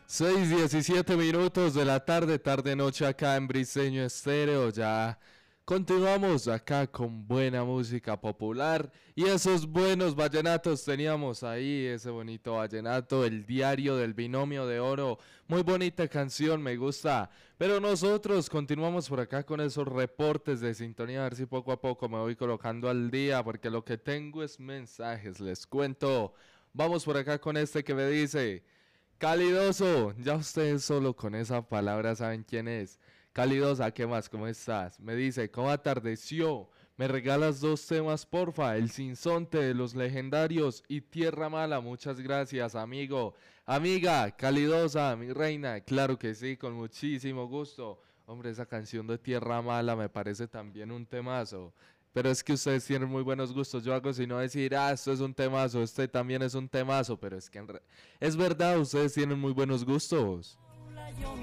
6:17 de la tarde, tarde-noche acá en Briseño Estéreo. Ya continuamos acá con buena música popular y esos buenos vallenatos. Teníamos ahí ese bonito vallenato, El Diario del Binomio de Oro. Muy bonita canción, me gusta. Pero nosotros continuamos por acá con esos reportes de sintonía. A ver si poco a poco me voy colocando al día, porque lo que tengo es mensajes, les cuento. Vamos por acá con este que me dice: Calidoso, ya ustedes solo con esa palabra saben quién es. Calidosa, ¿qué más? ¿Cómo estás? Me dice: ¿cómo atardeció? ¿Me regalas dos temas, porfa? El Sinsonte de los Legendarios y Tierra Mala. Muchas gracias, amigo. Amiga, Calidosa, mi reina. Claro que sí, con muchísimo gusto. Hombre, esa canción de Tierra Mala me parece también un temazo. Pero es que ustedes tienen muy buenos gustos. Yo hago sino decir, esto es un temazo, este también es un temazo. Pero es que es verdad, ustedes tienen muy buenos gustos.